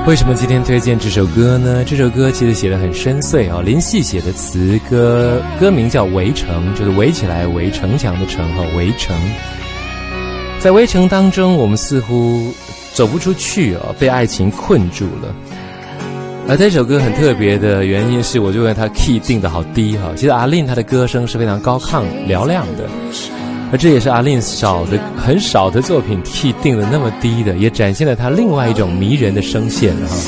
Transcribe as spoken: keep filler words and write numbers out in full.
为什么今天推荐这首歌呢？这首歌其实写得很深邃啊、哦，林夕写的词，歌歌名叫《围城》，就是围起来围城墙的城哈、哦，围城。在围城当中，我们似乎走不出去啊、哦，被爱情困住了。而这首歌很特别的原因是，我认为它 key 定得好低哈、哦。其实阿令她的歌声是非常高亢嘹亮的。而这也是阿令少的很少的作品 key 定的那么低的，也展现了他另外一种迷人的声线哈。